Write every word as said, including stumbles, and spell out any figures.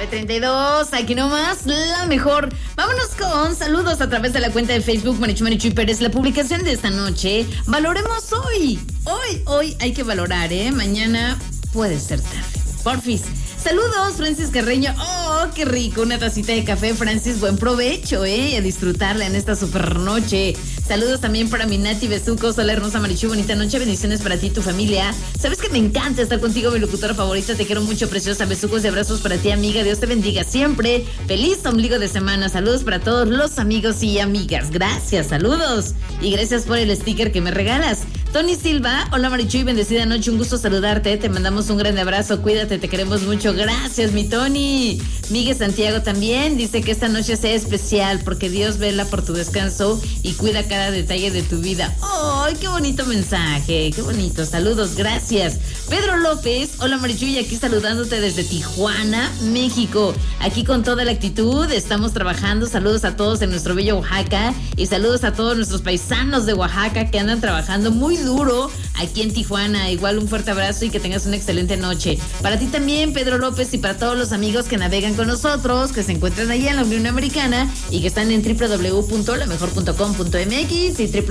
nueve treinta y dos, aquí nomás, la mejor. Vámonos con saludos a través de la cuenta de Facebook Marichu Marichu y Pérez. La publicación de esta noche, valoremos hoy. Hoy, hoy hay que valorar, ¿eh? Mañana puede ser tarde. Porfis. Saludos, Francis Carreño. Oh, qué rico, una tacita de café, Francis. Buen provecho, ¿eh? A disfrutarla en esta super noche. Saludos también para mi Nati Besucos. Hola, hermosa Marichu, bonita noche. Bendiciones para ti y tu familia. Sabes que me encanta estar contigo, mi locutora favorita. Te quiero mucho, preciosa. Besucos y abrazos para ti, amiga. Dios te bendiga siempre. Feliz ombligo de semana. Saludos para todos los amigos y amigas. Gracias, saludos. Y gracias por el sticker que me regalas. Tony Silva, hola Marichu y bendecida noche, un gusto saludarte, te mandamos un gran abrazo, cuídate, te queremos mucho, gracias mi Tony. Miguel Santiago también dice que esta noche sea especial porque Dios vela por tu descanso y cuida cada detalle de tu vida. ¡Ay, qué bonito mensaje! ¡Qué bonito! Saludos, gracias. Pedro López, hola Marichu y aquí saludándote desde Tijuana, México. Aquí con toda la actitud, estamos trabajando, saludos a todos en nuestro bello Oaxaca y saludos a todos nuestros paisanos de Oaxaca que andan trabajando muy duro aquí en Tijuana. Igual un fuerte abrazo y que tengas una excelente noche. Para ti también, Pedro López, y para todos los amigos que navegan con nosotros, que se encuentran allá en la Unión Americana y que están en doble u doble u doble u punto la mejor punto com punto m x y